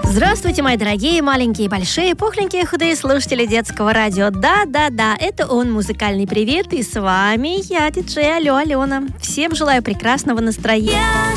Здравствуйте, мои дорогие, маленькие, большие, пухленькие, худые слушатели детского радио. Да, это он, музыкальный привет, и с вами я, диджей Алена. Всем желаю прекрасного настроения.